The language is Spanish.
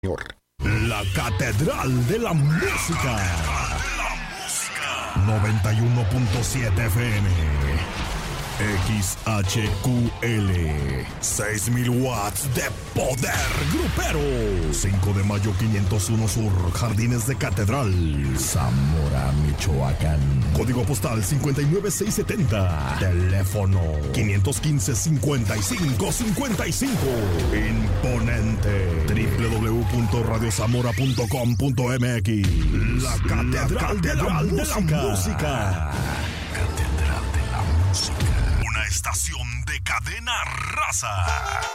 La Catedral de la Música. 91.7 FM. XHQL. 6,000 watts de poder grupero. 5 de mayo 501 Sur, Jardines de Catedral, Zamora, Michoacán. Código postal 59670. Teléfono 515-5555. Imponente. www.radiozamora.com.mx. La Catedral de la Música. Catedral de la Música. Una estación de Cadena Raza.